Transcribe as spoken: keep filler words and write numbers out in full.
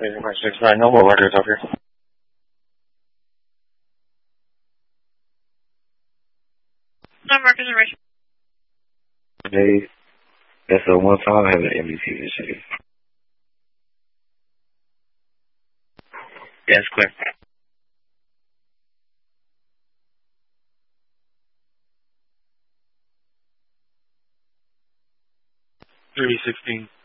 nine six nine, no more records up here. No markers are right. Hey, that's the one time I have an M V P this year. That's clear. three sixteen.